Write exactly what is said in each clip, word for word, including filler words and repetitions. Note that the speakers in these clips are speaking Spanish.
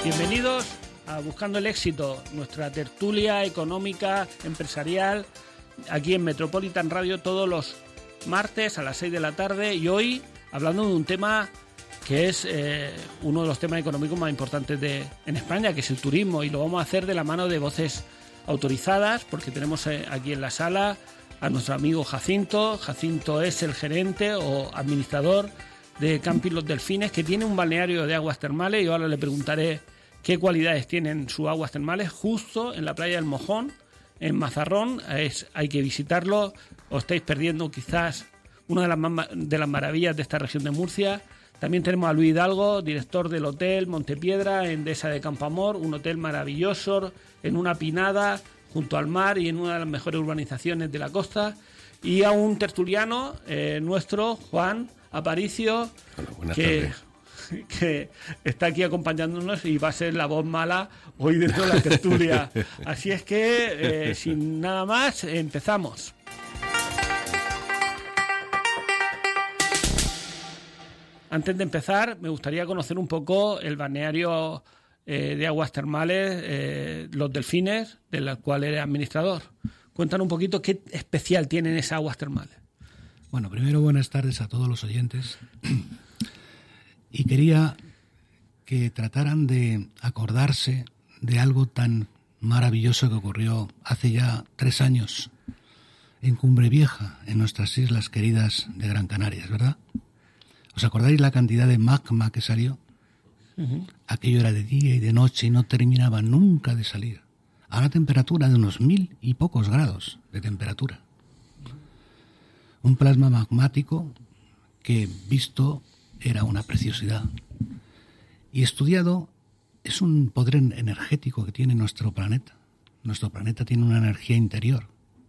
Bienvenidos a Buscando el Éxito, nuestra tertulia económica, empresarial, aquí en Metropolitan Radio todos los martes a las seis de la tarde, y hoy hablando de un tema que es eh, uno de los temas económicos más importantes de, en España, que es el turismo, y lo vamos a hacer de la mano de voces autorizadas, porque tenemos eh, aquí en la sala a nuestro amigo Jacinto. Jacinto es el gerente o administrador de Camping Los Delfines, que tiene un balneario de aguas termales, y ahora le preguntaré qué cualidades tienen sus aguas termales justo en la playa del Mojón, en Mazarrón. Es, hay que visitarlo, os estáis perdiendo quizás una de las, más, de las maravillas de esta región de Murcia. También tenemos a Luis Hidalgo, director del Hotel Montepiedra, en Dehesa de Campoamor, un hotel maravilloso, en una pinada, junto al mar y en una de las mejores urbanizaciones de la costa. Y a un tertuliano eh, nuestro, Juan Aparicio, Hola, buenas que, tardes. que está aquí acompañándonos y va a ser la voz mala hoy dentro de la tertulia. Así es que, eh, sin nada más, empezamos. Antes de empezar, me gustaría conocer un poco el balneario eh, de aguas termales, eh, Los Delfines, del cual eres administrador. Cuéntanos un poquito qué especial tienen esas aguas termales. Bueno, primero buenas tardes a todos los oyentes. Y quería que trataran de acordarse de algo tan maravilloso que ocurrió hace ya tres años en Cumbre Vieja, en nuestras islas queridas de Gran Canarias, ¿verdad? ¿Os acordáis la cantidad de magma que salió? Uh-huh. Aquello era de día y de noche y no terminaba nunca de salir. A una temperatura de unos mil y pocos grados de temperatura. Un plasma magmático que, visto, era una preciosidad. Y estudiado, es un poder energético que tiene nuestro planeta. Nuestro planeta tiene una energía interior.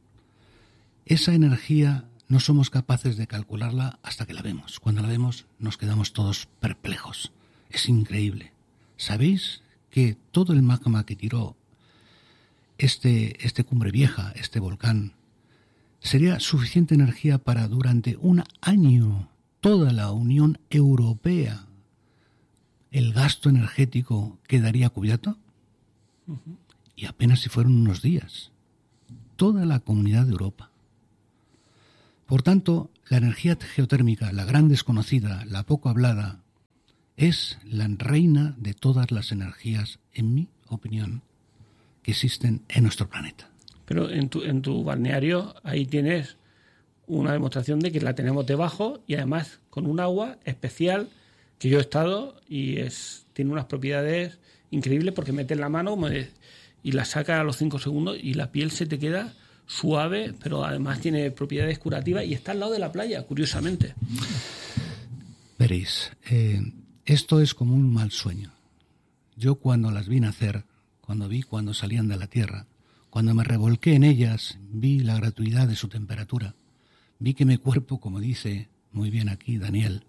Esa energía no somos capaces de calcularla hasta que la vemos. Cuando la vemos nos quedamos todos perplejos. Es increíble. ¿Sabéis que todo el magma que tiró este, este Cumbre Vieja, este volcán, sería suficiente energía para durante un año toda la Unión Europea? ¿El gasto energético quedaría cubierto? Uh-huh. Y apenas si fueron unos días. Toda la Comunidad de Europa. Por tanto, la energía geotérmica, la gran desconocida, la poco hablada, es la reina de todas las energías, en mi opinión, que existen en nuestro planeta. Pero en tu, en tu balneario ahí tienes una demostración de que la tenemos debajo, y además con un agua especial que yo he estado y es tiene unas propiedades increíbles, porque metes la mano y la sacas a los cinco segundos y la piel se te queda suave, pero además tiene propiedades curativas y está al lado de la playa, curiosamente. Veréis, eh, esto es como un mal sueño. Yo cuando las vi nacer, cuando vi cuando salían de la tierra, cuando me revolqué en ellas, vi la gratuidad de su temperatura, vi que mi cuerpo, como dice muy bien aquí Daniel,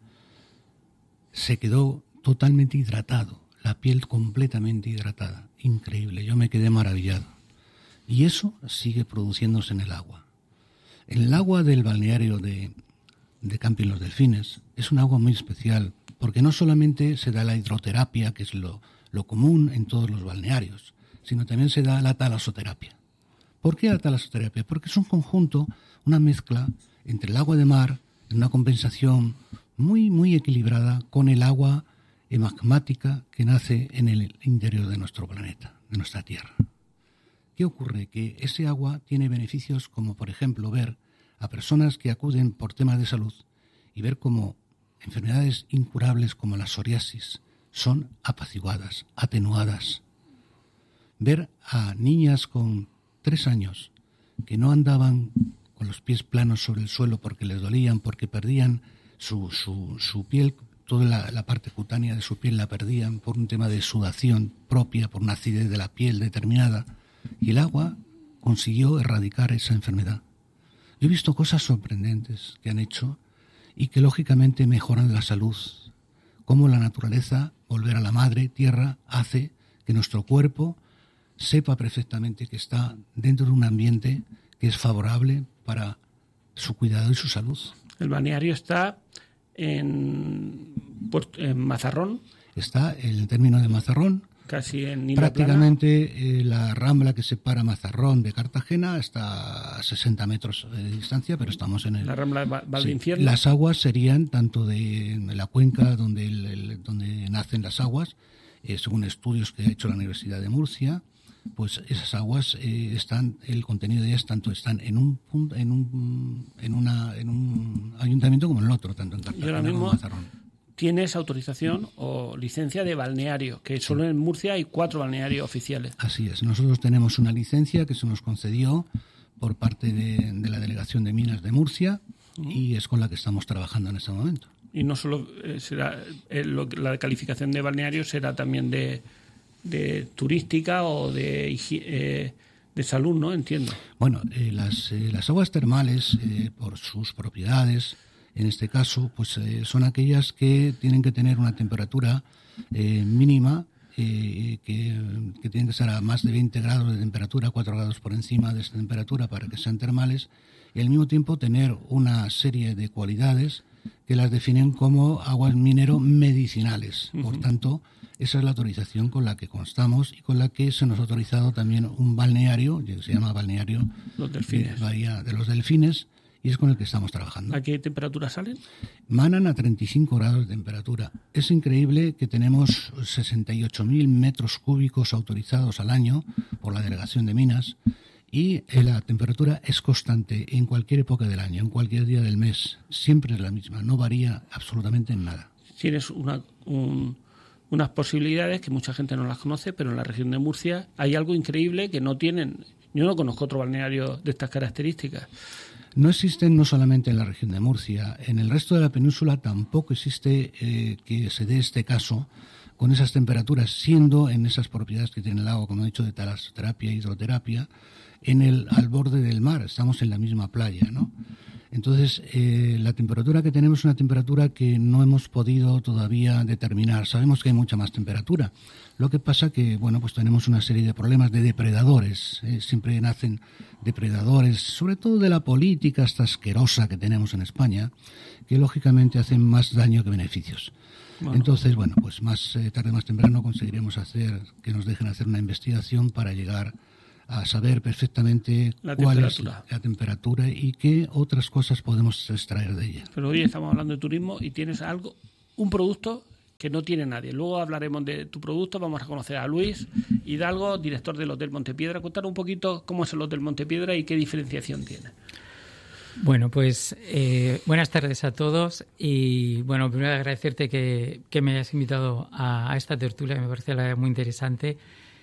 se quedó totalmente hidratado, la piel completamente hidratada. Increíble, yo me quedé maravillado. Y eso sigue produciéndose en el agua. El agua del balneario de, de Camping Los Delfines es un agua muy especial, porque no solamente se da la hidroterapia, que es lo, lo común en todos los balnearios, sino también se da la talasoterapia. ¿Por qué la talasoterapia? Porque es un conjunto, una mezcla entre el agua de mar, una compensación muy, muy equilibrada con el agua magmática que nace en el interior de nuestro planeta, de nuestra Tierra. ¿Qué ocurre? Que ese agua tiene beneficios como, por ejemplo, ver a personas que acuden por temas de salud y ver cómo enfermedades incurables como la psoriasis son apaciguadas, atenuadas. Ver a niñas con tres años que no andaban con los pies planos sobre el suelo porque les dolían, porque perdían su, su, su piel, toda la, la parte cutánea de su piel la perdían por un tema de sudación propia, por una acidez de la piel determinada. Y el agua consiguió erradicar esa enfermedad. Yo he visto cosas sorprendentes que han hecho y que lógicamente mejoran la salud. Cómo la naturaleza, volver a la madre tierra, hace que nuestro cuerpo sepa perfectamente que está dentro de un ambiente que es favorable para su cuidado y su salud. El balneario está en, en Mazarrón. Está en el término de Mazarrón, casi en Isla Prácticamente eh, la rambla que separa Mazarrón de Cartagena está a sesenta metros de distancia, pero estamos en el... La rambla de Valdeinfierno. Sí, las aguas serían tanto de, de la cuenca donde, el, el, donde nacen las aguas, eh, según estudios que ha hecho la Universidad de Murcia, pues esas aguas eh, están, el contenido de ellas tanto están en un punto, en un en una en un ayuntamiento como en el otro, tanto en Cartagena como en Mazarrón. Tienes autorización o licencia de balneario, que solo en Murcia hay cuatro balnearios oficiales. Así es, nosotros tenemos una licencia que se nos concedió por parte de, de la Delegación de Minas de Murcia uh-huh. y es con la que estamos trabajando en este momento. Y no solo eh, será eh, lo, la calificación de balneario, será también de de turística o de, eh, de salud, ¿no? Entiendo. Bueno, eh, las, eh, las aguas termales, eh, por sus propiedades, en este caso, pues eh, son aquellas que tienen que tener una temperatura eh, mínima, eh, que, que tienen que ser a más de veinte grados de temperatura, cuatro grados por encima de esta temperatura para que sean termales, y al mismo tiempo tener una serie de cualidades que las definen como aguas minero medicinales. Uh-huh. Por tanto, esa es la autorización con la que constamos y con la que se nos ha autorizado también un balneario, que se llama Balneario los delfines. De, Bahía de los Delfines, y es con el que estamos trabajando. ¿A qué temperatura salen? Manan a treinta y cinco grados de temperatura. Es increíble que tenemos sesenta y ocho mil metros cúbicos autorizados al año por la Delegación de Minas, y la temperatura es constante en cualquier época del año, en cualquier día del mes. Siempre es la misma, no varía absolutamente en nada. Tienes una, un, unas posibilidades que mucha gente no las conoce, pero en la región de Murcia hay algo increíble que no tienen. Yo no conozco otro balneario de estas características. No existen no solamente en la región de Murcia, en el resto de la península tampoco existe eh, que se dé este caso con esas temperaturas, siendo en esas propiedades que tiene el agua, como he dicho, de talasoterapia e hidroterapia, en el, al borde del mar, estamos en la misma playa, ¿no? Entonces, eh, la temperatura que tenemos es una temperatura que no hemos podido todavía determinar. Sabemos que hay mucha más temperatura. Lo que pasa que, bueno, pues tenemos una serie de problemas de depredadores. Eh, siempre nacen depredadores, sobre todo de la política esta asquerosa que tenemos en España, que lógicamente hacen más daño que beneficios. Bueno. Entonces, bueno, pues más eh, tarde, más temprano conseguiremos hacer que nos dejen hacer una investigación para llegar a saber perfectamente la cuál es la, la temperatura y qué otras cosas podemos extraer de ella. Pero hoy estamos hablando de turismo y tienes algo, un producto que no tiene nadie. Luego hablaremos de tu producto, vamos a conocer a Luis Hidalgo, director del Hotel Montepiedra. Contar un poquito cómo es el Hotel Montepiedra y qué diferenciación tiene. Bueno, pues eh, buenas tardes a todos y bueno, primero agradecerte que, que me hayas invitado a, a esta tertulia, que me parece la, muy interesante.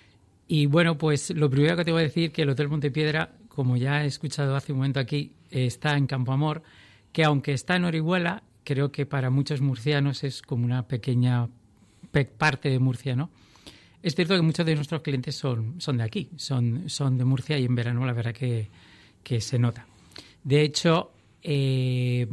Y bueno, pues lo primero que te voy a decir que el Hotel Montepiedra, como ya he escuchado hace un momento aquí, está en Campoamor, que aunque está en Orihuela, creo que para muchos murcianos es como una pequeña pe- parte de Murcia, ¿no? Es cierto que muchos de nuestros clientes son, son de aquí, son, son de Murcia y en verano la verdad que, que se nota. De hecho, eh,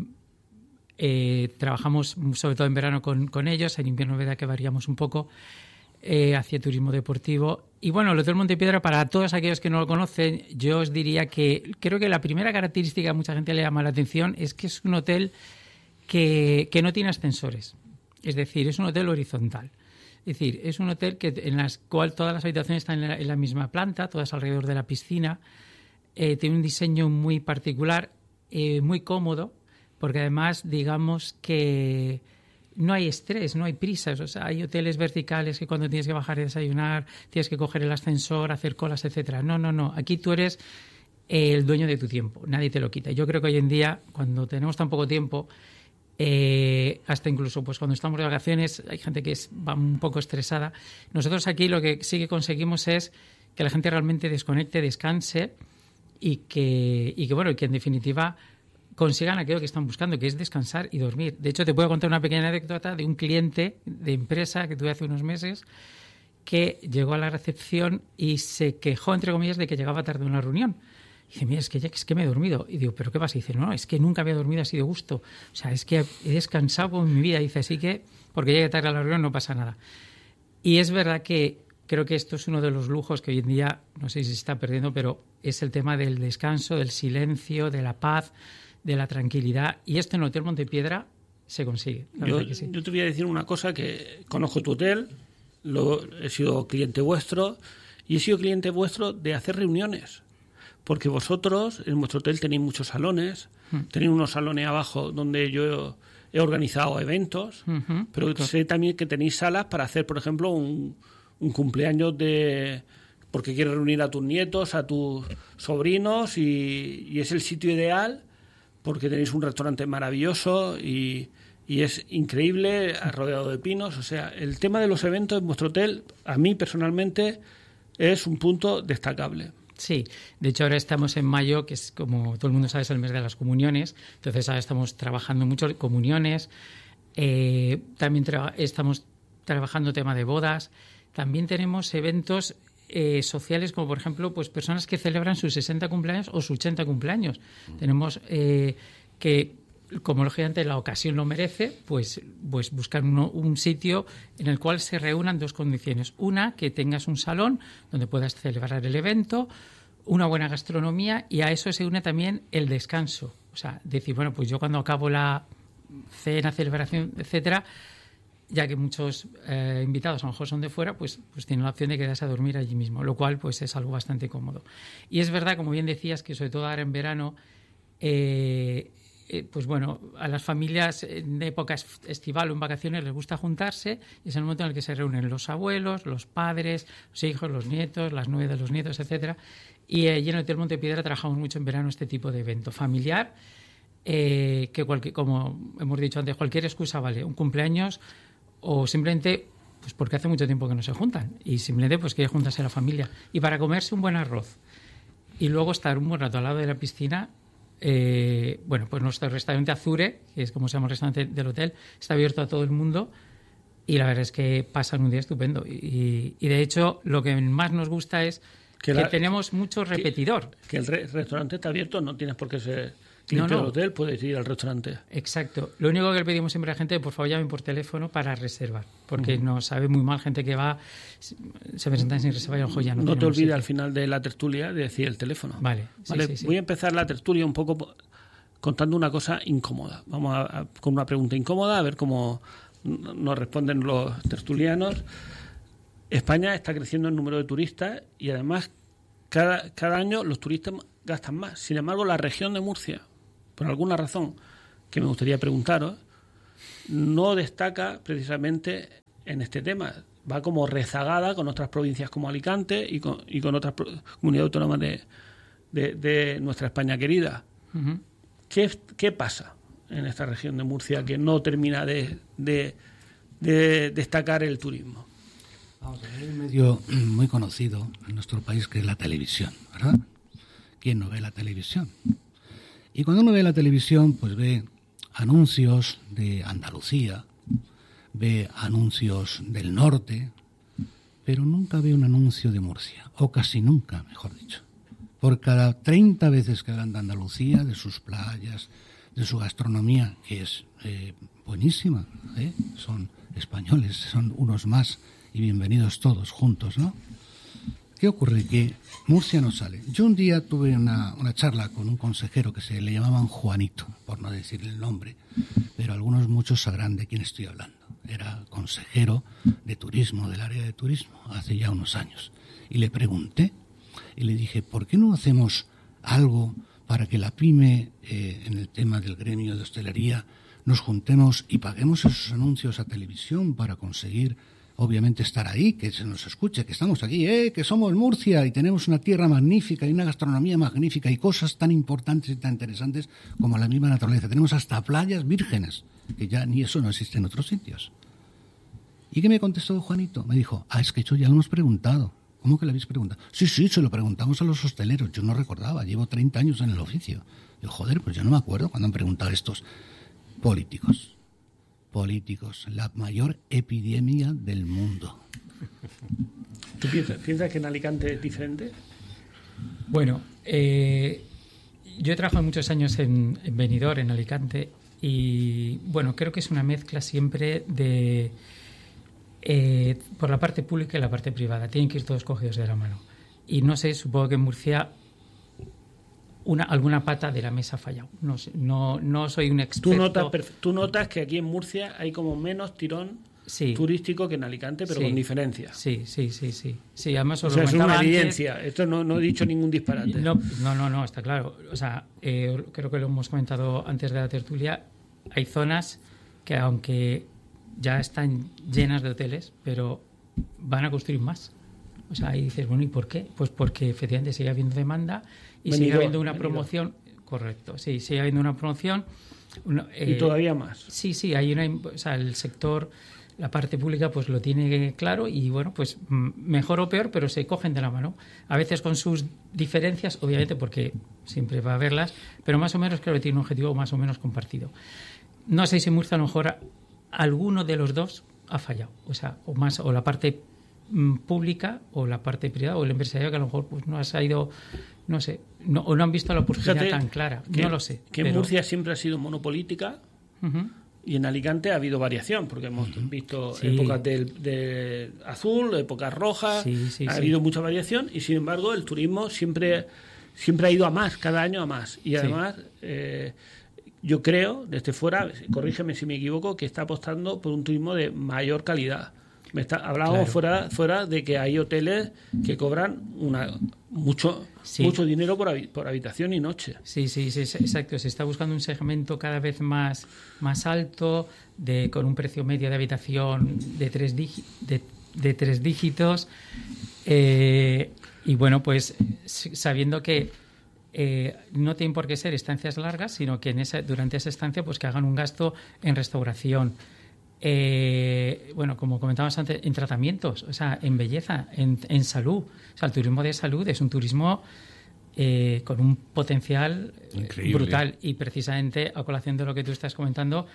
eh, trabajamos sobre todo en verano con, con ellos, en invierno es verdad que variamos un poco, eh, hacia turismo deportivo. Y bueno, el Hotel Montepiedra, para todos aquellos que no lo conocen, yo os diría que creo que la primera característica que a mucha gente le llama la atención es que es un hotel que, que no tiene ascensores. Es decir, es un hotel horizontal. Es decir, es un hotel que en el cual todas las habitaciones están en la, en la misma planta, todas alrededor de la piscina. Eh, tiene un diseño muy particular, eh, muy cómodo, porque además, digamos que no hay estrés, no hay prisas. O sea, hay hoteles verticales que cuando tienes que bajar a desayunar, tienes que coger el ascensor, hacer colas, etcétera. No, no, no. Aquí tú eres el dueño de tu tiempo. Nadie te lo quita. Yo creo que hoy en día, cuando tenemos tan poco tiempo, eh, hasta incluso pues cuando estamos de vacaciones, hay gente que es, va un poco estresada. Nosotros aquí lo que sí que conseguimos es que la gente realmente desconecte, descanse y que, y que bueno, y que en definitiva consigan aquello que están buscando, que es descansar y dormir. De hecho, te puedo contar una pequeña anécdota de un cliente de empresa que tuve hace unos meses que llegó a la recepción y se quejó, entre comillas, de que llegaba tarde a una reunión. Y dice, mira, es que, ya, es que me he dormido. Y digo, ¿pero qué pasa? Y dice, no, es que nunca había dormido así de gusto. O sea, es que he descansado en mi vida. Y dice, así que, porque llegue tarde a la reunión no pasa nada. Y es verdad que creo que esto es uno de los lujos que hoy en día, no sé si se está perdiendo, pero es el tema del descanso, del silencio, de la paz, de la tranquilidad. Y esto en el Hotel Montepiedra se consigue. Yo, que sí. yo te voy a decir una cosa, que conozco tu hotel, lo, he sido cliente vuestro y he sido cliente vuestro de hacer reuniones. Porque vosotros, en vuestro hotel, tenéis muchos salones, mm. tenéis unos salones abajo donde yo he organizado eventos, uh-huh. pero claro. sé también que tenéis salas para hacer, por ejemplo, un, un cumpleaños de... porque quieres reunir a tus nietos, a tus sobrinos, y, y es el sitio ideal porque tenéis un restaurante maravilloso y, y es increíble, rodeado de pinos. O sea, el tema de los eventos en vuestro hotel, a mí personalmente, es un punto destacable. Sí, de hecho ahora estamos en mayo, que es, como todo el mundo sabe, es el mes de las comuniones, entonces ahora estamos trabajando mucho comuniones, eh, también tra- estamos trabajando tema de bodas, también tenemos eventos eh, sociales como por ejemplo pues personas que celebran sus sesenta cumpleaños o sus ochenta cumpleaños. Mm. Tenemos eh, que, como lógicamente la ocasión lo merece, pues, pues buscar uno, un sitio en el cual se reúnan dos condiciones. Una, que tengas un salón donde puedas celebrar el evento, una buena gastronomía, y a eso se une también el descanso. O sea, decir, bueno, pues yo cuando acabo la cena, celebración, etcétera, ya que muchos eh, invitados a lo mejor son de fuera, pues, pues tienen la opción de quedarse a dormir allí mismo, lo cual pues es algo bastante cómodo. Y es verdad, como bien decías, que sobre todo ahora en verano, eh, Eh, pues bueno, a las familias en época estival o en vacaciones les gusta juntarse, y es el momento en el que se reúnen los abuelos, los padres, los hijos, los nietos, las nueve de los nietos, etcétera. Y eh, en el Hotel Montepiedra trabajamos mucho en verano este tipo de evento familiar, eh, que cualquier, como hemos dicho antes, cualquier excusa vale, un cumpleaños o simplemente pues porque hace mucho tiempo que no se juntan y simplemente pues quiere juntarse la familia, y para comerse un buen arroz y luego estar un buen rato al lado de la piscina. Eh, bueno, pues nuestro restaurante Azure, que es como se llama el restaurante del hotel, está abierto a todo el mundo y la verdad es que pasan un día estupendo. Y, y de hecho, lo que más nos gusta es que, que la, tenemos mucho repetidor. Que, que el re- restaurante está abierto, no tienes por qué ser cliente no, no. del hotel, puedes ir al restaurante. Exacto. Lo único que le pedimos siempre a la gente, por favor, llamen por teléfono para reservar, porque uh-huh. nos sabe muy mal gente que va, se presentan sin reservar y a lo mejor ya no. No te olvides al final de la tertulia de decir el teléfono. Vale. Sí, vale. Sí, sí. Voy a empezar la tertulia un poco contando una cosa incómoda. Vamos a, a, con una pregunta incómoda, a ver cómo nos responden los tertulianos. España está creciendo en número de turistas y además cada, cada año los turistas gastan más. Sin embargo, la región de Murcia, por alguna razón que me gustaría preguntaros, no destaca precisamente en este tema. Va como rezagada con otras provincias como Alicante y con, y con otras pro- comunidades autónomas de, de, de nuestra España querida. Uh-huh. ¿Qué, ¿Qué pasa en esta región de Murcia que no termina de, de, de destacar el turismo? Vamos a ver, hay un medio muy conocido en nuestro país que es la televisión, ¿verdad? ¿Quién no ve la televisión? Y cuando uno ve la televisión, pues ve anuncios de Andalucía, ve anuncios del norte, pero nunca ve un anuncio de Murcia, o casi nunca, mejor dicho. Por cada treinta veces que hablan de Andalucía, de sus playas, de su gastronomía, que es eh, buenísima, ¿eh? Son españoles, son unos más, y bienvenidos todos juntos, ¿no? ¿Qué ocurre? Que Murcia no sale. Yo un día tuve una, una charla con un consejero que se le llamaban Juanito, por no decir el nombre, pero algunos muchos sabrán de quién estoy hablando. Era consejero de turismo, del área de turismo, hace ya unos años. Y le pregunté, y le dije, ¿por qué no hacemos algo para que la pyme, eh, en el tema del gremio de hostelería, nos juntemos y paguemos esos anuncios a televisión para conseguir, obviamente, estar ahí, que se nos escuche, que estamos aquí, eh, que somos Murcia y tenemos una tierra magnífica y una gastronomía magnífica y cosas tan importantes y tan interesantes como la misma naturaleza? Tenemos hasta playas vírgenes, que ya ni eso no existe en otros sitios. ¿Y qué me contestó Juanito? Me dijo, ah, es que eso ya lo hemos preguntado. ¿Cómo que le habéis preguntado? Sí, sí, se lo preguntamos a los hosteleros. Yo no recordaba, llevo treinta años en el oficio. Yo, joder, pues yo no me acuerdo cuando han preguntado estos políticos. Políticos, la mayor epidemia del mundo. ¿Tú piensas, piensas que en Alicante es diferente? Bueno, eh, yo he trabajado muchos años en, en Benidorm, en Alicante, y bueno, creo que es una mezcla siempre de eh, por la parte pública y la parte privada. Tienen que ir todos cogidos de la mano. Y no sé, supongo que en Murcia Una, alguna pata de la mesa ha fallado. No, no, no soy un experto. ¿Tú notas, tú notas que aquí en Murcia hay como menos tirón sí. turístico que en Alicante, pero sí. con diferencia. Sí, sí, sí, sí. sí además, o sea, es una evidencia. Antes. Esto no, no he dicho ningún disparate. No, no, no, no, está claro. O sea, eh, creo que lo hemos comentado antes de la tertulia. Hay zonas que, aunque ya están llenas de hoteles, pero van a construir más. O sea, ahí dices, bueno, ¿y por qué? Pues porque efectivamente sigue habiendo demanda y venido, sigue habiendo una venido. promoción. Correcto, sí, sigue habiendo una promoción. Una, eh, y todavía más. Sí, sí, hay una, o sea, el sector, la parte pública, pues lo tiene claro y, bueno, pues mejor o peor, pero se cogen de la mano. A veces con sus diferencias, obviamente, porque siempre va a haberlas, pero más o menos creo que tiene un objetivo más o menos compartido. No sé si Murcia a lo mejor alguno de los dos ha fallado, o sea, o más, o la parte pública o la parte privada o el empresario que a lo mejor pues no ha sabido, no sé, no, o no han visto la oportunidad Fíjate tan clara, que, no lo sé. Que pero... Murcia siempre ha sido monopolítica uh-huh. y en Alicante ha habido variación, porque hemos uh-huh. visto sí. épocas de, de azul, épocas rojas, sí, sí, ha sí. habido mucha variación y sin embargo el turismo siempre, siempre ha ido a más, cada año a más y además sí. eh, yo creo, desde fuera, corrígeme si me equivoco, que está apostando por un turismo de mayor calidad. Me está, hablábamos claro. fuera, fuera de que hay hoteles que cobran una mucho sí. mucho dinero por, por habitación y noche. Sí, sí, sí, exacto. Se está buscando un segmento cada vez más, más alto, de con un precio medio de habitación de tres, digi, de, de tres dígitos. Eh, y bueno, pues sabiendo que eh, no tienen por qué ser estancias largas, sino que en esa, durante esa estancia pues que hagan un gasto en restauración. Eh, bueno, como comentábamos antes, en tratamientos, o sea, en belleza, en, en salud. O sea, el turismo de salud es un turismo eh, con un potencial Increíble. brutal y precisamente a colación de lo que tú estás comentando,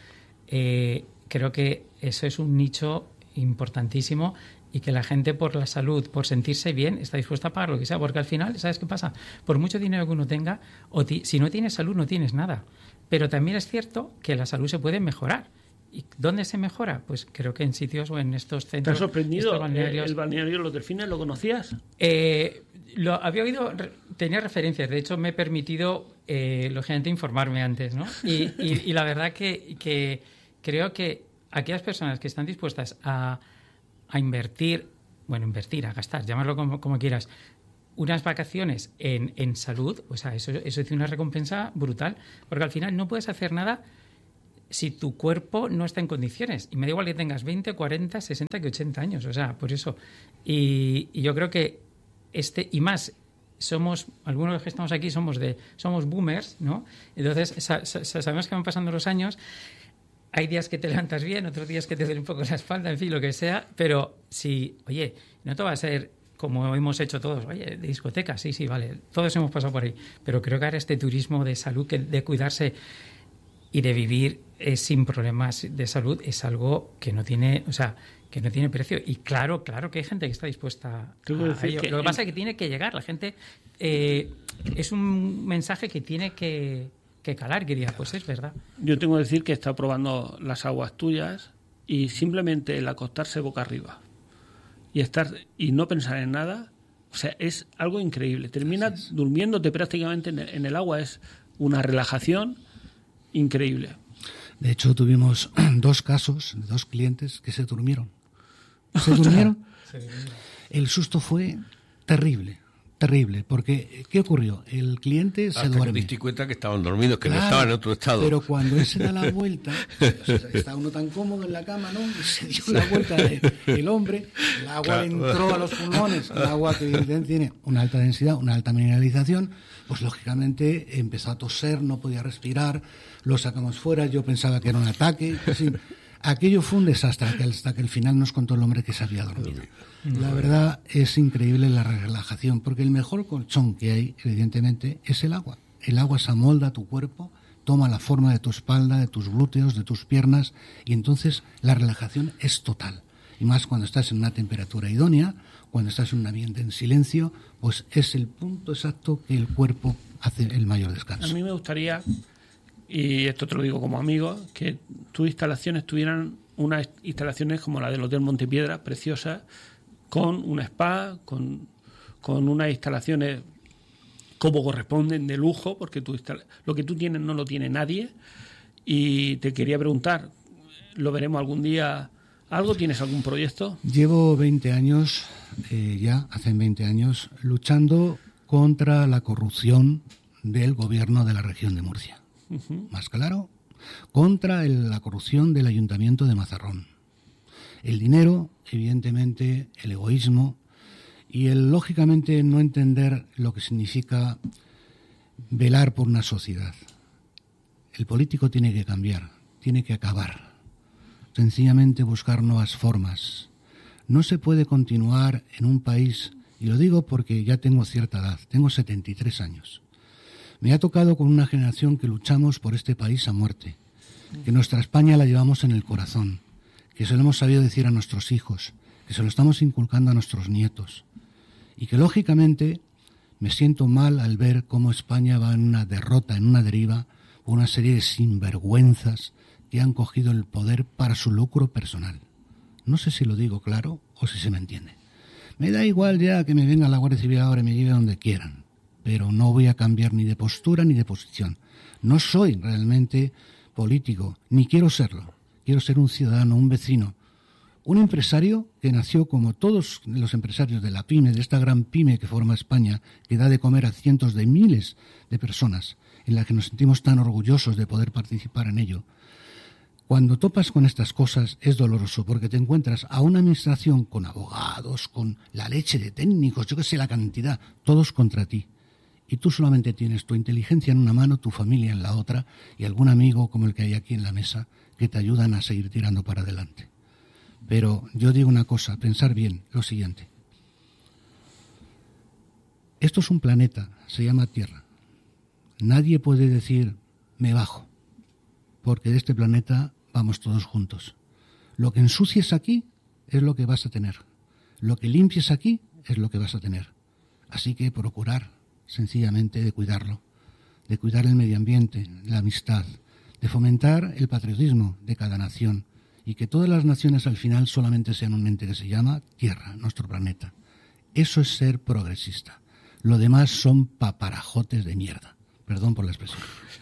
eh, creo que eso es un nicho importantísimo y que la gente por la salud, por sentirse bien, está dispuesta a pagar lo que sea, porque al final, ¿sabes qué pasa? Por mucho dinero que uno tenga, o ti, si no tienes salud no tienes nada. Pero también es cierto que la salud se puede mejorar. ¿Y dónde se mejora? Pues creo que en sitios o en estos centros. ¿Te ha sorprendido balnearios? ¿El balneario de los Delfines lo conocías? Eh, lo había oído, tenía referencias. De hecho, me he permitido, eh, lógicamente, informarme antes, ¿no? Y, y, y la verdad que, que creo que aquellas personas que están dispuestas a, a invertir, bueno, invertir, a gastar, llamarlo como, como quieras, unas vacaciones en, en salud, o sea, eso, eso es una recompensa brutal, porque al final no puedes hacer nada si tu cuerpo no está en condiciones. Y me da igual que tengas veinte, cuarenta, sesenta que ochenta años. O sea, por eso. Y, y yo creo que este, y más, somos, algunos de los que estamos aquí somos de somos boomers, ¿no? Entonces, sa, sa, sabemos que van pasando los años. Hay días que te levantas bien, otros días que te duele un poco la espalda, en fin, lo que sea. Pero si, oye, no te va a ser como hemos hecho todos, oye, de discoteca, sí, sí, vale. Todos hemos pasado por ahí. Pero creo que ahora este turismo de salud, que de cuidarse y de vivir eh, sin problemas de salud es algo que no tiene, o sea, que no tiene precio. Y claro, claro que hay gente que está dispuesta a ello. Que lo que pasa es que tiene que llegar. La gente eh, es un mensaje que tiene que, que calar, que diga, pues es verdad. Yo tengo que decir que he estado probando las aguas tuyas y simplemente el acostarse boca arriba y estar y no pensar en nada, o sea, es algo increíble. Terminas durmiéndote prácticamente en el, en el agua. Es una relajación increíble. De hecho, tuvimos dos casos de dos clientes que se durmieron. ¿Se durmieron? El susto fue terrible, terrible, porque ¿qué ocurrió? El cliente se Hasta duerme. Que te diste cuenta que estaban dormidos, que claro, no estaban en otro estado. Pero cuando él se da la vuelta, o sea, está uno tan cómodo en la cama, ¿no? Y se dio la vuelta el, el hombre, el agua claro. le entró a los pulmones, el agua que evidentemente tiene una alta densidad, una alta mineralización, pues lógicamente empezó a toser, no podía respirar, lo sacamos fuera, yo pensaba que era un ataque, así. Aquello fue un desastre hasta que al final nos contó el hombre que se había dormido. La verdad es increíble la relajación, porque el mejor colchón que hay, evidentemente, es el agua. El agua se amolda a tu cuerpo, toma la forma de tu espalda, de tus glúteos, de tus piernas, y entonces la relajación es total. Y más cuando estás en una temperatura idónea, cuando estás en un ambiente en silencio, pues es el punto exacto que el cuerpo hace el mayor descanso. A mí me gustaría, y esto te lo digo como amigo, que tus instalaciones tuvieran unas instalaciones como la del Hotel Montepiedra, preciosas, con un spa, con, con unas instalaciones como corresponden de lujo, porque tú instala- lo que tú tienes no lo tiene nadie. Y te quería preguntar, lo veremos algún día algo? ¿Tienes algún proyecto? Llevo veinte años, eh, ya, hace veinte años, luchando contra la corrupción del gobierno de la región de Murcia. Uh-huh. Más claro, contra el, la corrupción del Ayuntamiento de Mazarrón. El dinero, evidentemente, el egoísmo y el, lógicamente, no entender lo que significa velar por una sociedad. El político tiene que cambiar, tiene que acabar. Sencillamente buscar nuevas formas. No se puede continuar en un país, y lo digo porque ya tengo cierta edad, tengo setenta y tres años. Me ha tocado con una generación que luchamos por este país a muerte, que nuestra España la llevamos en el corazón, que se lo hemos sabido decir a nuestros hijos, que se lo estamos inculcando a nuestros nietos, y que lógicamente me siento mal al ver cómo España va en una derrota, en una deriva, por una serie de sinvergüenzas que han cogido el poder para su lucro personal. No sé si lo digo claro o si se me entiende. Me da igual ya que me venga la Guardia Civil ahora y me lleve donde quieran, pero no voy a cambiar ni de postura ni de posición. No soy realmente político, ni quiero serlo. Quiero ser un ciudadano, un vecino, un empresario que nació como todos los empresarios de la pyme, de esta gran pyme que forma España, que da de comer a cientos de miles de personas, en la que nos sentimos tan orgullosos de poder participar en ello. Cuando topas con estas cosas es doloroso, porque te encuentras a una administración con abogados, con la leche de técnicos, yo qué sé, la cantidad, todos contra ti. Y tú solamente tienes tu inteligencia en una mano, tu familia en la otra, y algún amigo como el que hay aquí en la mesa, que te ayudan a seguir tirando para adelante. Pero yo digo una cosa, pensar bien, lo siguiente. Esto es un planeta, se llama Tierra. Nadie puede decir, me bajo, porque de este planeta vamos todos juntos. Lo que ensucies aquí es lo que vas a tener. Lo que limpies aquí es lo que vas a tener. Así que procurar, sencillamente, de cuidarlo, de cuidar el medio ambiente, la amistad, de fomentar el patriotismo de cada nación y que todas las naciones al final solamente sean un ente que se llama Tierra, nuestro planeta. Eso es ser progresista. Lo demás son paparajotes de mierda. Perdón por la expresión.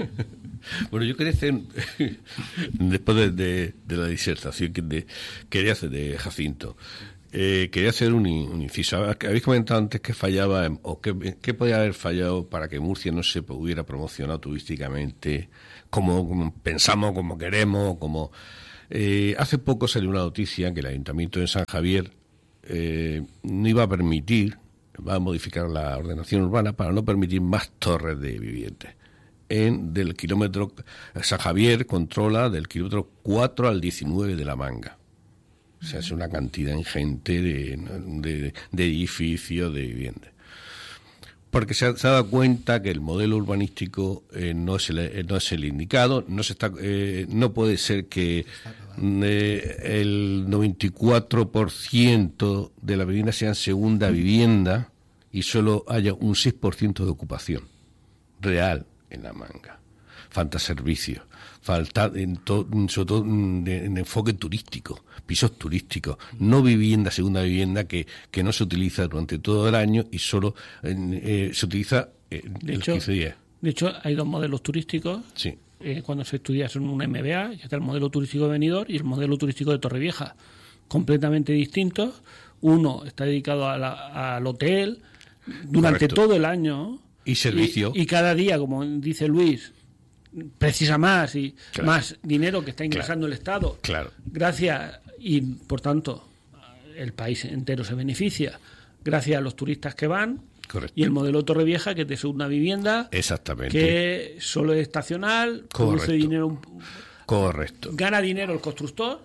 Bueno, yo quería hacer, después de, de, de la disertación que de, quería hacer de Jacinto, eh, quería hacer un, un inciso. Habéis comentado antes que fallaba, o que, que podía haber fallado para que Murcia no se hubiera promocionado turísticamente como, como pensamos, como queremos, como... Eh, hace poco salió una noticia que el Ayuntamiento de San Javier eh, no iba a permitir, va a modificar la ordenación urbana para no permitir más torres de viviendas. En del kilómetro, San Javier controla del kilómetro cuatro al diecinueve de la Manga. O sea, es una cantidad ingente de, de, de edificios, de viviendas. Porque se ha, se ha dado cuenta que el modelo urbanístico eh, no, es el, eh, no es el indicado, no se está, eh, no puede ser que eh, el noventa y cuatro por ciento de la vivienda sean segunda vivienda y solo haya un seis por ciento de ocupación real en la Manga. Falta servicios, falta en to, sobre todo en, en enfoque turístico, pisos turísticos, no vivienda, segunda vivienda que, que no se utiliza durante todo el año y solo eh, se utiliza en de los hecho, quince días. De hecho, hay dos modelos turísticos. Sí. Eh, cuando se estudia en un M B A, ya está el modelo turístico de Benidorm y el modelo turístico de Torrevieja, completamente distintos. Uno está dedicado a la, al hotel durante Correcto. todo el año. Y servicio. Y, y cada día, como dice Luis, precisa más y claro. más dinero que está ingresando claro. el Estado. Claro. Gracias, y por tanto, el país entero se beneficia gracias a los turistas que van. Correcto. Y el modelo Torrevieja, que es de segunda vivienda. Exactamente. Que solo es estacional, produce dinero. Correcto. Gana dinero el constructor.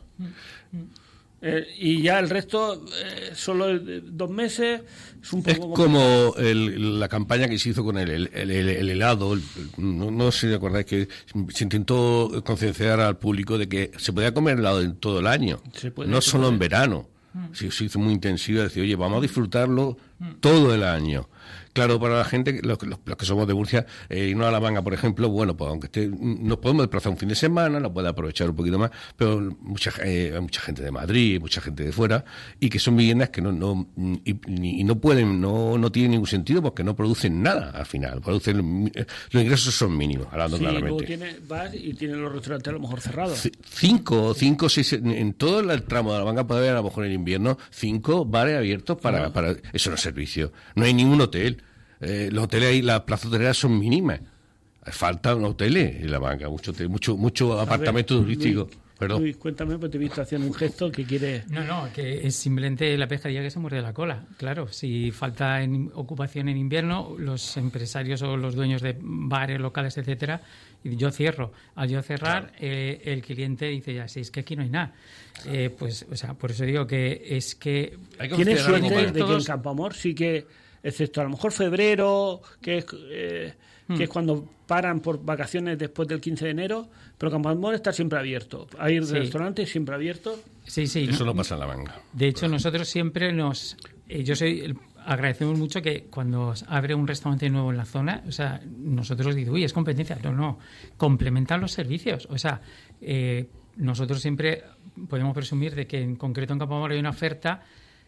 Eh, y ya el resto, eh, solo dos meses, es un poco... Es como el, la campaña que se hizo con el, el, el, el helado, el, no, no sé si acordáis que se intentó concienciar al público de que se podía comer helado en todo el año, no solo en verano. Mm. Sí, se hizo muy intensiva, decir, oye, vamos a disfrutarlo mm. todo el año. Claro, para la gente, los, los, los que somos de Murcia, eh, irnos a La Manga, por ejemplo, bueno, pues aunque esté, nos podemos desplazar un fin de semana, lo puede aprovechar un poquito más, pero mucha, eh, hay mucha gente de Madrid, mucha gente de fuera, y que son viviendas que no, no y, y no pueden, no, no tienen ningún sentido porque no producen nada al final, producen, los ingresos son mínimos, hablando sí, claramente. Luego tiene, vas y tienen los restaurantes a lo mejor cerrados. C- cinco, cinco, seis, en todo el tramo de La Manga puede haber a lo mejor en invierno cinco bares abiertos para, ah. para eso no es servicio. No hay ningún hotel. Eh, los hoteles ahí, las plazas hoteleras son mínimas. Faltan hoteles en La Manga, mucho hotel, mucho, mucho apartamento turístico. Luis, Luis, cuéntame, pues te he visto haciendo un gesto que quiere... No, no, que es simplemente la pescadilla que se muerde la cola. Claro, si falta en ocupación en invierno, los empresarios o los dueños de bares, locales, etcétera, yo cierro. Al yo cerrar, claro. eh, el cliente dice, ya, si es que aquí no hay nada. Eh, pues, o sea, por eso digo que es que... Tienes suerte de que en Campoamor sí que... excepto a lo mejor febrero, que es, eh, mm. que es cuando paran por vacaciones después del quince de enero, pero Campoamor está siempre abierto. Hay sí. restaurantes siempre abiertos. Sí, sí. Eso no pasa en La Manga. De hecho, nosotros siempre nos... Eh, yo soy... Agradecemos mucho que cuando abre un restaurante nuevo en la zona, o sea, nosotros decimos, uy, es competencia. No, no. Complementan los servicios. O sea, eh, nosotros siempre podemos presumir de que en concreto en Campoamor hay una oferta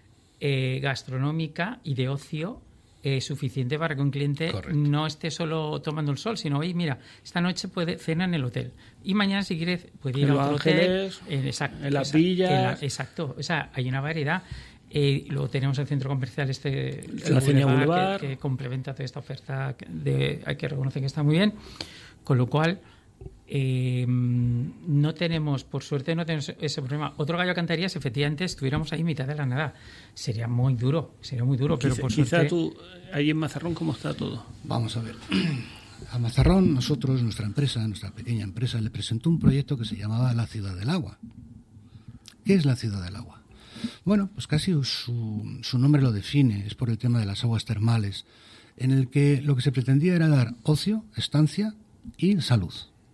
eh, gastronómica y de ocio Eh, suficiente para que un cliente Correcto. No esté solo tomando el sol, sino, oye, mira, esta noche puede cena en el hotel y mañana si quiere puede ir en a otro Ángeles, hotel. En, exacto, en las villas. Exacto, o sea, hay una variedad. Eh, luego tenemos el centro comercial este, el la Boulevard, Boulevard. Que, que complementa toda esta oferta, de, hay que reconocer que está muy bien, con lo cual Eh, no tenemos, por suerte no tenemos ese problema. Otro gallo cantaría si efectivamente estuviéramos ahí en mitad de la nada. Sería muy duro, sería muy duro, quizá, pero por quizá suerte... tú, ahí en Mazarrón, ¿cómo está todo? Vamos a ver. A Mazarrón, nosotros, nuestra empresa, nuestra pequeña empresa, le presentó un proyecto que se llamaba La Ciudad del Agua. ¿Qué es la Ciudad del Agua? Bueno, pues casi su, su nombre lo define, es por el tema de las aguas termales, en el que lo que se pretendía era dar ocio, estancia y salud.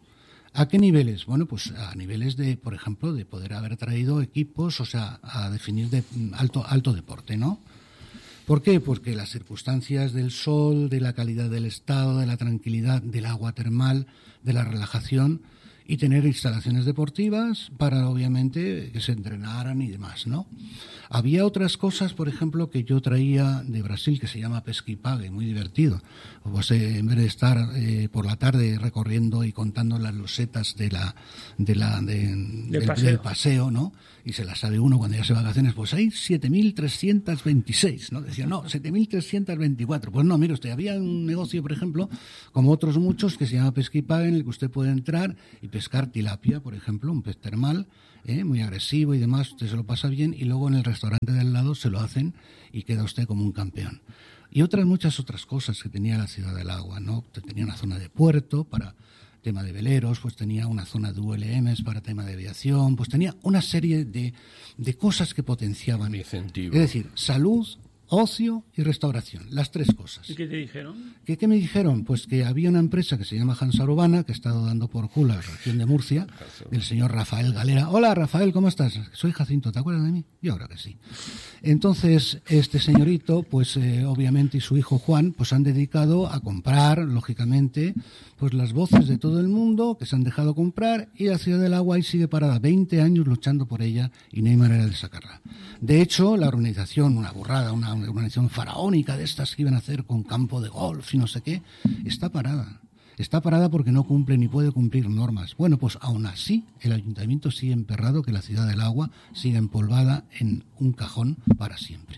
¿A qué niveles? Bueno, pues a niveles de, por ejemplo, de poder haber traído equipos, o sea, a definir de alto, alto deporte, ¿no? ¿Por qué? Porque las circunstancias del sol, de la calidad del estado, de la tranquilidad, del agua termal, de la relajación y tener instalaciones deportivas para, obviamente, que se entrenaran y demás, ¿no? Había otras cosas, por ejemplo, que yo traía de Brasil, que se llama pesca y pague, muy divertido. Pues eh, en vez de estar eh, por la tarde recorriendo y contando las losetas de la, de la, de, del, del, paseo. del paseo, ¿no? Y se las sabe uno cuando ya se va de vacaciones, pues hay siete mil trescientos veintiséis, ¿no? Decía, no, siete mil trescientos veinticuatro. Pues no, mire usted, había un negocio, por ejemplo, como otros muchos, que se llama pesca y pague, en el que usted puede entrar y pescar tilapia, por ejemplo, un pez termal, ¿eh? muy agresivo y demás, usted se lo pasa bien y luego en el restaurante de al lado se lo hacen y queda usted como un campeón. Y otras muchas otras cosas que tenía la Ciudad del Agua, ¿no? Tenía una zona de puerto para tema de veleros, pues tenía una zona de U L Ms para tema de aviación, pues tenía una serie de, de cosas que potenciaban. Incentivo. Es decir, salud, ocio y restauración, las tres cosas. ¿Y qué te dijeron? ¿Qué, qué me dijeron? Pues que había una empresa que se llama Hansa Urbana, que ha estado dando por culo a la región de Murcia, del señor Rafael Galera. Hola, Rafael, ¿cómo estás? Soy Jacinto, ¿te acuerdas de mí? Yo creo que sí. Entonces, este señorito, pues eh, obviamente, y su hijo Juan, pues han dedicado a comprar, lógicamente, pues las voces de todo el mundo que se han dejado comprar, y la Ciudad del Agua ahí sigue parada, veinte años luchando por ella y no hay manera de sacarla. De hecho, la organización, una burrada, una una organización faraónica de estas que iban a hacer con campo de golf y no sé qué, está parada. Está parada porque no cumple ni puede cumplir normas. Bueno, pues aún así el ayuntamiento sigue emperrado que la Ciudad del Agua siga empolvada en un cajón para siempre.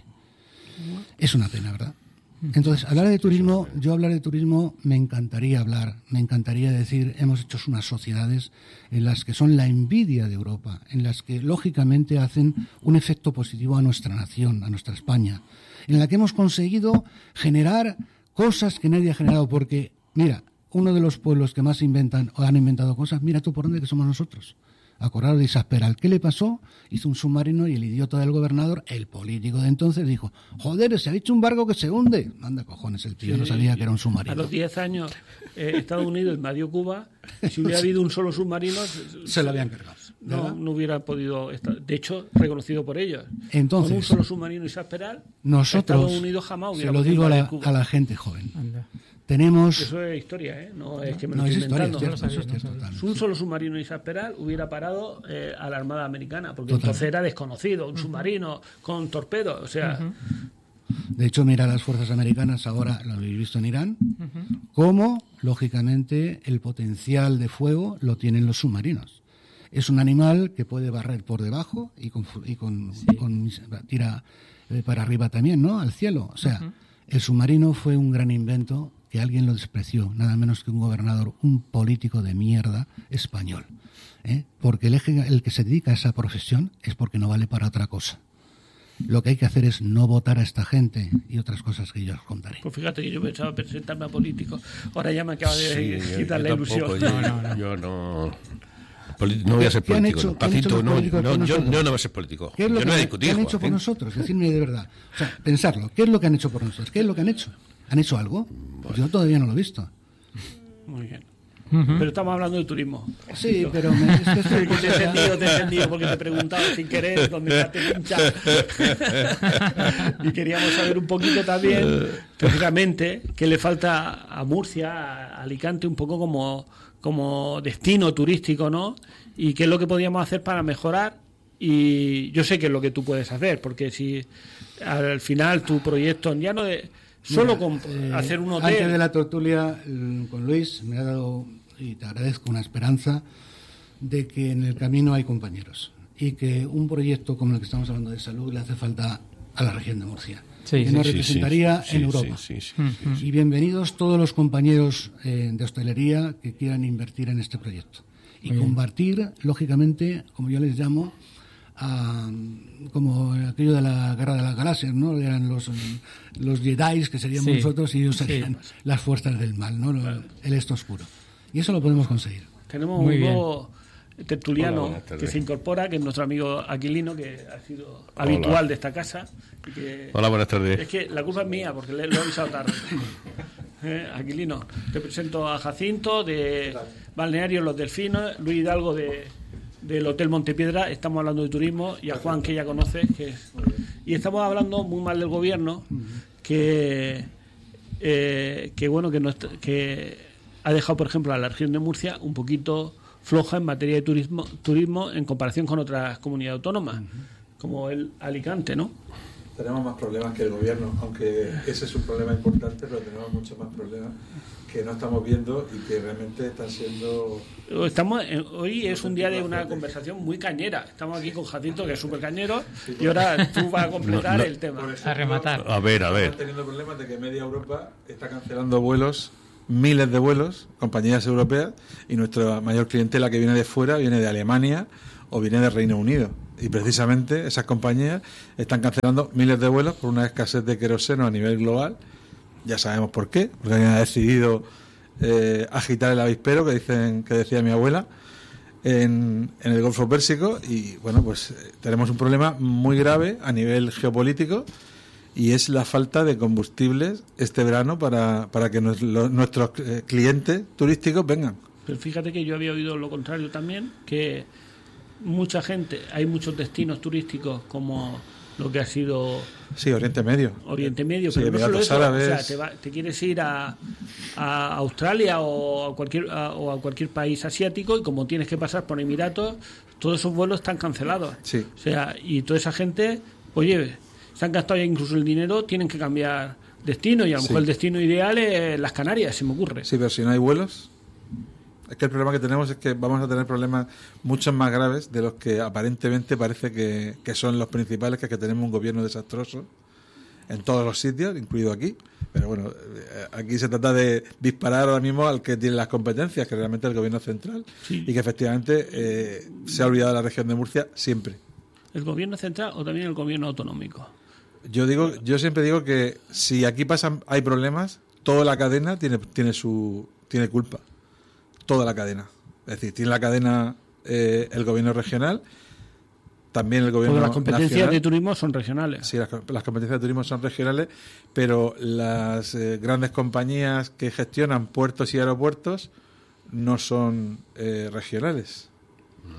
Es una pena, ¿verdad? Entonces, hablar de turismo, yo hablar de turismo me encantaría hablar, me encantaría decir, hemos hecho unas sociedades en las que son la envidia de Europa, en las que lógicamente hacen un efecto positivo a nuestra nación, a nuestra España, en la que hemos conseguido generar cosas que nadie ha generado, porque, mira, uno de los pueblos que más inventan o han inventado cosas, mira tú por dónde que somos nosotros. Acordaros de Isasperal. ¿Qué le pasó? Hizo un submarino y el idiota del gobernador, el político de entonces, dijo, joder, se ha hecho un barco que se hunde. Anda, cojones, el tío sí, no sabía que era un submarino. A los diez años, eh, Estados Unidos invadió Cuba, si hubiera habido un solo submarino... Se lo habían cargado. no, no hubiera podido estar, de hecho, reconocido por ellos. Entonces, con un solo submarino Isaac Peral, nosotros, Estados Unidos jamás hubiera se lo digo a la, Cuba. a la gente joven. Anda. Tenemos... Eso es historia, ¿eh? No es que me no, lo es estoy historia, inventando. es cierto, no, es cierto, no, un solo submarino Isaac Peral hubiera parado eh, a la Armada Americana, porque Total. entonces era desconocido, un submarino con torpedos, o sea... Uh-huh. De hecho, mira las fuerzas americanas ahora, lo habéis visto en Irán, uh-huh. cómo, lógicamente, el potencial de fuego lo tienen los submarinos. Es un animal que puede barrer por debajo y con, y con, sí. con tira para arriba también, ¿no? Al cielo. O sea, uh-huh. el submarino fue un gran invento que alguien lo despreció, nada menos que un gobernador, un político de mierda español. ¿eh? Porque el, eje, el que se dedica a esa profesión es porque no vale para otra cosa. Lo que hay que hacer es no votar a esta gente y otras cosas que yo os contaré. Pues fíjate que yo pensaba presentarme a político. Ahora ya me acaba de sí, quitar la ilusión. Yo, no, no, yo no... No voy a ser político. Hecho, Pacito, no, no, yo, yo no voy a ser político. ¿Qué es lo yo que, no voy a discutir, ¿qué han hecho por nosotros? Decidme de verdad. O sea, pensarlo. ¿Qué es lo que han hecho por nosotros? ¿Qué es lo que han hecho? ¿Han hecho algo? Pues yo todavía no lo he visto. Muy bien. Uh-huh. Pero estamos hablando de turismo. Sí, pero me, es que estoy... te he entendido, te he entendido, porque te preguntaba sin querer dónde está te pincha. Y queríamos saber un poquito también, precisamente, qué le falta a Murcia, a Alicante, un poco como, como destino turístico, ¿no? Y qué es lo que podríamos hacer para mejorar. Y yo sé qué es lo que tú puedes hacer, porque si al final tu proyecto ya no de solo Mira, con eh, hacer un hotel. Antes de la tertulia con Luis me ha dado, y te agradezco, una esperanza de que en el camino hay compañeros y que un proyecto como el que estamos hablando de salud le hace falta a la región de Murcia, sí, que sí, nos representaría sí, sí, en sí, Europa. Sí, sí, sí, sí, sí. Y bienvenidos todos los compañeros eh, de hostelería que quieran invertir en este proyecto y Muy combatir, bien. lógicamente, como yo les llamo, a, como aquello de la guerra de las galaxias, ¿no? Eran los los Jedis, que seríamos sí, nosotros, y ellos serían sí. las fuerzas del mal, ¿no? Claro. El esto oscuro. Y eso lo podemos conseguir. Tenemos Muy un nuevo tertuliano Hola, que se incorpora, que es nuestro amigo Aquilino, que ha sido Hola. habitual de esta casa. Y que Hola, buenas tardes. Es que la culpa es mía, porque le, lo he avisado tarde. eh, Aquilino, te presento a Jacinto, de Balneario Los Delfinos, Luis Hidalgo, de... del Hotel Montepiedra. Estamos hablando de turismo, y a Juan, que ya conoces, que es, y estamos hablando muy mal del gobierno, que eh, que bueno que, no est- que ha dejado, por ejemplo, a la región de Murcia un poquito floja en materia de turismo turismo en comparación con otras comunidades autónomas, como el Alicante, ¿no? Tenemos más problemas que el gobierno, aunque ese es un problema importante, pero tenemos muchos más problemas que no estamos viendo y que realmente están siendo... Estamos hoy es un día de una conversación muy cañera. Estamos aquí con Jacinto, que es súper cañero, sí, y ahora tú vas a completar no, no, el tema. Ejemplo, a rematar. A ver, a ver. Estamos teniendo problemas de que media Europa está cancelando vuelos, miles de vuelos, compañías europeas, y nuestra mayor clientela que viene de fuera viene de Alemania o viene del Reino Unido. Y precisamente esas compañías están cancelando miles de vuelos por una escasez de queroseno a nivel global. Ya sabemos por qué, porque alguien ha decidido eh, agitar el avispero, que dicen que decía mi abuela, en, en el Golfo Pérsico. Y bueno, pues eh, tenemos un problema muy grave a nivel geopolítico, y es la falta de combustibles este verano para, para que nos, lo, nuestros eh, clientes turísticos vengan. Pero fíjate que yo había oído lo contrario también, que mucha gente, hay muchos destinos turísticos como lo que ha sido sí Oriente Medio Oriente Medio sí, pero no solo eso, Árabes. o sea, te, va, te quieres ir a, a Australia o a cualquier a, o a cualquier país asiático, y como tienes que pasar por Emiratos, todos esos vuelos están cancelados, sí. o sea, y toda esa gente, oye, se han gastado ya incluso el dinero, tienen que cambiar destino, y a lo sí. mejor el destino ideal es las Canarias, se me ocurre. Sí, pero si no hay vuelos, es que el problema que tenemos es que vamos a tener problemas mucho más graves de los que aparentemente parece que, que son los principales, que es que tenemos un gobierno desastroso en todos los sitios, incluido aquí. Pero bueno, aquí se trata de disparar ahora mismo al que tiene las competencias, que realmente es el gobierno central, sí. y que efectivamente eh, se ha olvidado de la región de Murcia siempre. ¿El gobierno central o también el gobierno autonómico? Yo digo, yo siempre digo que si aquí pasan, hay problemas, toda la cadena tiene, tiene su tiene culpa. Toda la cadena. Es decir, tiene la cadena eh, el gobierno regional, también el gobierno nacional. Las competencias nacional. de turismo son regionales. Sí, las, las competencias de turismo son regionales, pero las eh, grandes compañías que gestionan puertos y aeropuertos no son eh, regionales.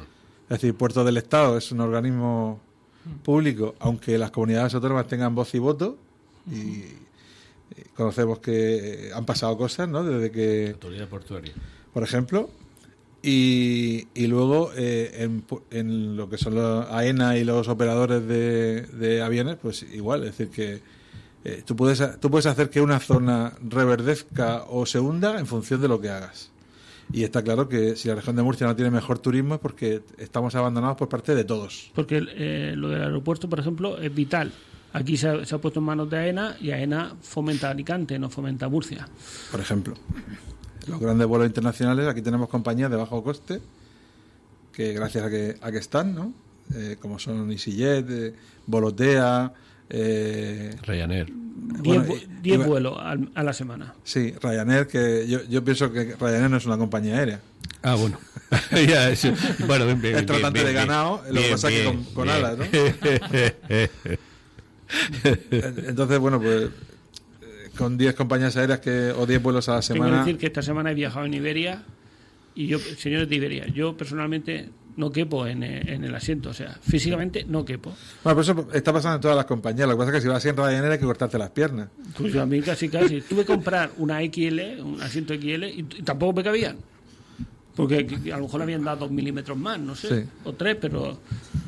Es decir, Puertos del Estado es un organismo público, aunque las comunidades autónomas tengan voz y voto, y conocemos que han pasado cosas, ¿no? Desde que... Autoridad portuaria. Por ejemplo, y, y luego eh, en, en lo que son los AENA y los operadores de, de aviones, pues igual, es decir que eh, tú puedes tú puedes hacer que una zona reverdezca o se hunda en función de lo que hagas. Y está claro que si la región de Murcia no tiene mejor turismo es porque estamos abandonados por parte de todos. Porque eh, lo del aeropuerto, por ejemplo, es vital. Aquí se ha, se ha puesto en manos de AENA y AENA fomenta Alicante, no fomenta Murcia. Por ejemplo, los grandes vuelos internacionales, aquí tenemos compañías de bajo coste que gracias a que, a que están, ¿no? Eh, como son EasyJet, eh, Volotea... Eh, Ryanair. diez bueno, vuelos al, a la semana. Sí, Ryanair, que yo, yo pienso que Ryanair no es una compañía aérea. Ah, bueno. ya, sí. Bueno, bien, bien, es tratante de ganado, lo que pasa es que con, con bien. alas, ¿no? Entonces, bueno, pues con diez compañías aéreas que o diez vuelos a la semana... Tengo que decir que esta semana he viajado en Iberia y yo, señores de Iberia, yo personalmente... no quepo en, en el asiento, o sea, físicamente no quepo. Bueno, por eso está pasando en todas las compañías. Lo que pasa es que si vas en Ryanair hay que cortarte las piernas. Pues yo a mí casi casi. Tuve que comprar una X L, un asiento X L, y, y tampoco me cabían. Porque a lo mejor habían dado dos milímetros más, no sé, sí. o tres, pero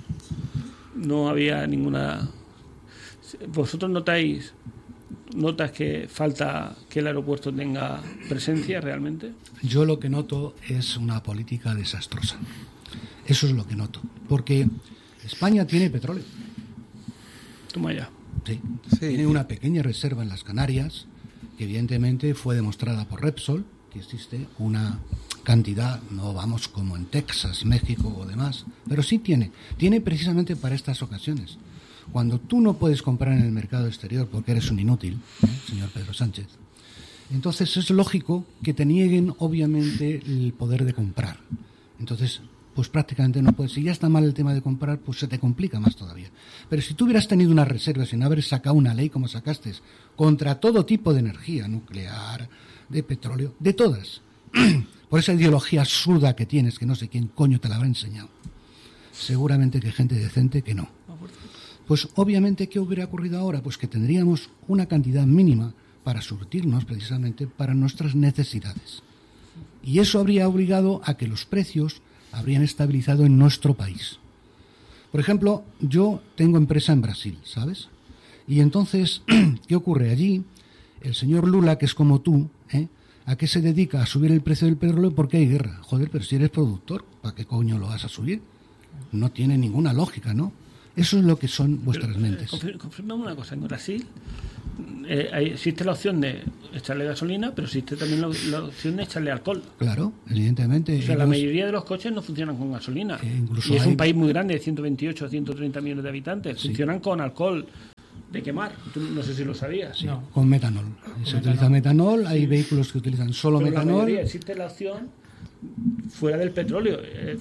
no había ninguna... ¿Vosotros notáis notas que falta que el aeropuerto tenga presencia realmente? Yo lo que noto es una política desastrosa. Eso es lo que noto. Porque España tiene petróleo. Toma ya. Sí. sí. Tiene una pequeña reserva en las Canarias, que evidentemente fue demostrada por Repsol, que existe una cantidad, no vamos como en Texas, México o demás, pero sí tiene. Tiene precisamente para estas ocasiones. Cuando tú no puedes comprar en el mercado exterior porque eres un inútil, ¿eh, señor Pedro Sánchez, entonces es lógico que te nieguen obviamente el poder de comprar. Entonces, pues prácticamente no puedes. Si ya está mal el tema de comprar, pues se te complica más todavía. Pero si tú hubieras tenido unas reservas y no haber sacado una ley como sacaste contra todo tipo de energía nuclear, de petróleo, de todas, por esa ideología absurda que tienes, que no sé quién coño te la habrá enseñado, seguramente que gente decente que no. Pues obviamente, ¿qué hubiera ocurrido ahora? Pues que tendríamos una cantidad mínima para surtirnos precisamente para nuestras necesidades. Y eso habría obligado a que los precios habrían estabilizado en nuestro país. Por ejemplo, yo tengo empresa en Brasil, ¿sabes? Y entonces, ¿qué ocurre allí? El señor Lula, que es como tú, ¿eh? ¿A qué se dedica? A subir el precio del petróleo porque hay guerra. Joder, pero si eres productor, ¿para qué coño lo vas a subir? No tiene ninguna lógica, ¿no? Eso es lo que son vuestras pero, mentes. Eh, confirmame una cosa, en Brasil eh, hay, existe la opción de echarle gasolina, pero existe también la, la opción de echarle alcohol. Claro, evidentemente. O sea, ellos, la mayoría de los coches no funcionan con gasolina. Eh, y es hay... un país muy grande, de ciento veintiocho a ciento treinta millones de habitantes. Sí. Funcionan con alcohol de quemar. Tú no sé si lo sabías. Sí, no. Con metanol. Con Se metanol. utiliza metanol, hay sí. vehículos que utilizan solo pero metanol. La mayoría existe la opción fuera del petróleo. Eh,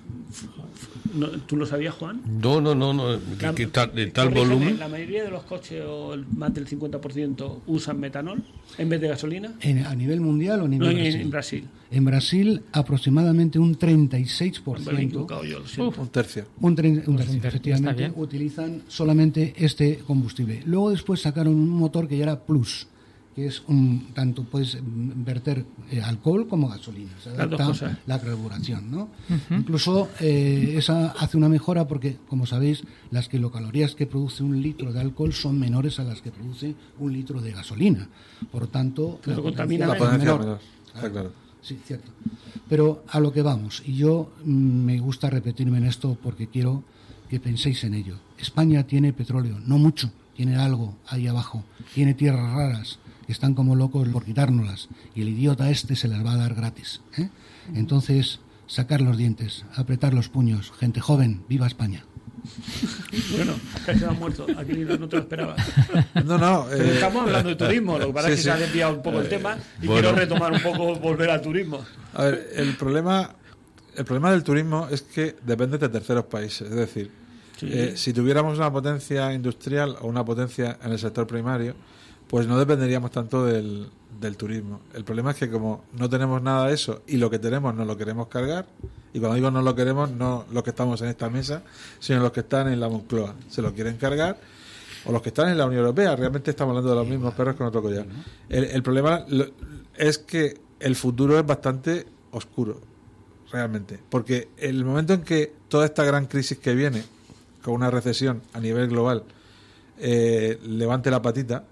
No, ¿Tú lo sabías, Juan? No, no, no, no. La, que tal, de tal volumen. La mayoría de los coches, o el, más del cincuenta por ciento, usan metanol en vez de gasolina. ¿En, ¿A nivel mundial o a nivel no, Brasil? En Brasil. En Brasil, aproximadamente un treinta y seis por ciento. Yo, Uf, un tercio. Un, tre- un tercio, efectivamente, utilizan solamente este combustible. Luego después sacaron un motor que ya era Plus, que es un tanto puedes verter eh, alcohol como gasolina, se adapta la carburación, ¿no? Uh-huh. Incluso eh, esa hace una mejora porque, como sabéis, las kilocalorías que produce un litro de alcohol son menores a las que produce un litro de gasolina, por tanto pero la contamina la potencia menor. menor. Está claro. Sí, cierto. Pero a lo que vamos, y yo mm, me gusta repetirme en esto porque quiero que penséis en ello. España tiene petróleo, no mucho, tiene algo ahí abajo, tiene tierras raras que están como locos por quitárnoslas y el idiota este se las va a dar gratis, ¿eh? Entonces, sacar los dientes, apretar los puños, gente joven, ¡viva España! Bueno, que se ha muerto, aquí no, no te lo esperaba. No, no. Pero eh, estamos hablando de turismo, lo que pasa sí, es que sí. se ha desviado un poco el tema y bueno. quiero retomar un poco, volver al turismo. A ver, el problema, el problema del turismo es que depende de terceros países, es decir, sí. eh, si tuviéramos una potencia industrial o una potencia en el sector primario, pues no dependeríamos tanto del, del turismo. El problema es que como no tenemos nada de eso y lo que tenemos no lo queremos cargar, y cuando digo no lo queremos, no los que estamos en esta mesa, sino los que están en la Moncloa, se lo quieren cargar, o los que están en la Unión Europea. Realmente estamos hablando de los mismos perros con otro collar. El, el problema lo, es que el futuro es bastante oscuro, realmente, porque el momento en que toda esta gran crisis que viene, con una recesión a nivel global, eh, levante la patita,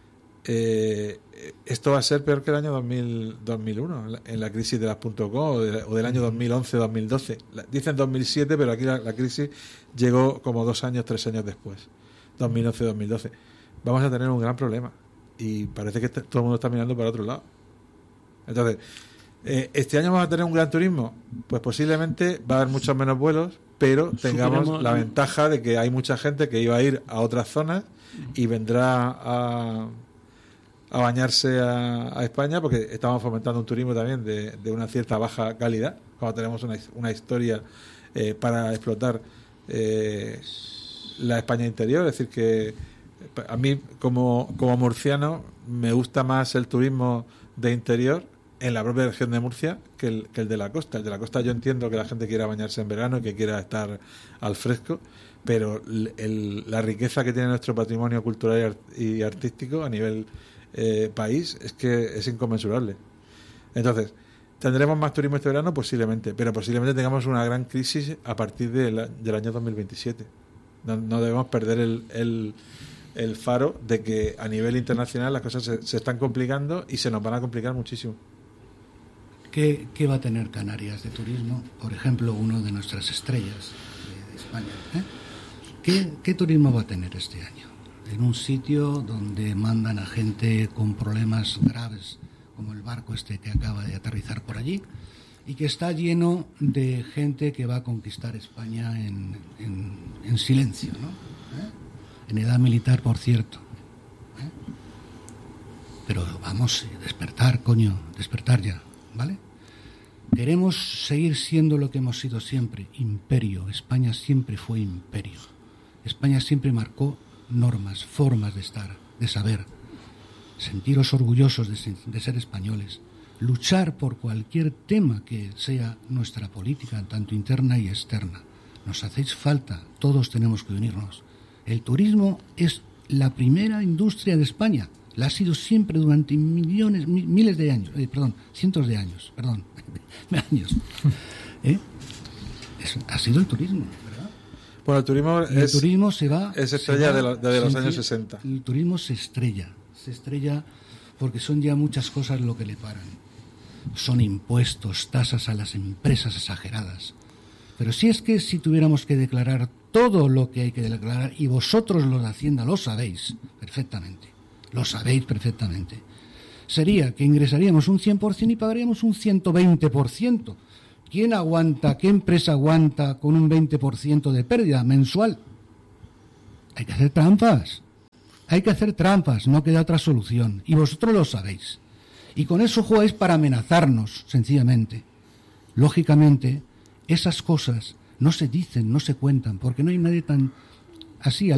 eh, esto va a ser peor que el año dos mil, dos mil uno, en la crisis de las .com, o, de, o del año dos mil once dos mil doce. Dicen dos mil siete, pero aquí la, la crisis llegó como dos años, tres años después, dos mil once dos mil doce. Vamos a tener un gran problema y parece que todo el mundo está mirando para otro lado. Entonces, eh, ¿este año vamos a tener un gran turismo? Pues posiblemente va a haber muchos menos vuelos, pero tengamos Superemos, la ventaja de que hay mucha gente que iba a ir a otras zonas y vendrá a, a bañarse a, a España, porque estamos fomentando un turismo también de, de una cierta baja calidad, cuando tenemos una, una historia eh, para explotar eh, la España interior. Es decir, que a mí como, como murciano me gusta más el turismo de interior en la propia región de Murcia que el, que el de la costa. El de la costa yo entiendo que la gente quiera bañarse en verano y que quiera estar al fresco, pero el, el, la riqueza que tiene nuestro patrimonio cultural y, art, y artístico a nivel eh, país es que es inconmensurable. Entonces, ¿tendremos más turismo este verano? Posiblemente, pero posiblemente tengamos una gran crisis a partir de la, del año dos mil veintisiete. No, no debemos perder el, el, el faro de que a nivel internacional las cosas se, se están complicando y se nos van a complicar muchísimo. ¿Qué, ¿Qué va a tener Canarias de turismo? Por ejemplo, uno de nuestras estrellas de, de España. ¿eh? ¿Qué, ¿Qué turismo va a tener este año? En un sitio donde mandan a gente con problemas graves, como el barco este que acaba de aterrizar por allí, y que está lleno de gente que va a conquistar España en, en, en silencio, ¿no? ¿Eh? En edad militar, por cierto. ¿Eh? Pero vamos, despertar, coño, despertar ya. ¿Vale? Queremos seguir siendo lo que hemos sido siempre, imperio. España siempre fue imperio. España siempre marcó normas, formas de estar, de saber. Sentiros orgullosos de, de ser españoles. Luchar por cualquier tema que sea nuestra política, tanto interna y externa. Nos hacéis falta, todos tenemos que unirnos. El turismo es la primera industria de España. La ha sido siempre durante millones, miles de años, eh, perdón, cientos de años, perdón, años. ¿Eh? Es, ha sido el turismo, ¿verdad? Bueno, el turismo, el es, turismo se va, es estrella va, de, lo, de los se, años sesenta. El turismo se estrella, se estrella porque son ya muchas cosas lo que le paran. Son impuestos, tasas a las empresas exageradas. Pero si es que si tuviéramos que declarar todo lo que hay que declarar, y vosotros los de Hacienda lo sabéis perfectamente, lo sabéis perfectamente, sería que ingresaríamos un cien por ciento y pagaríamos un ciento veinte por ciento. ¿Quién aguanta, qué empresa aguanta con un veinte por ciento de pérdida mensual? Hay que hacer trampas. Hay que hacer trampas, no queda otra solución. Y vosotros lo sabéis. Y con eso jugáis para amenazarnos, sencillamente. Lógicamente, esas cosas no se dicen, no se cuentan, porque no hay nadie tan así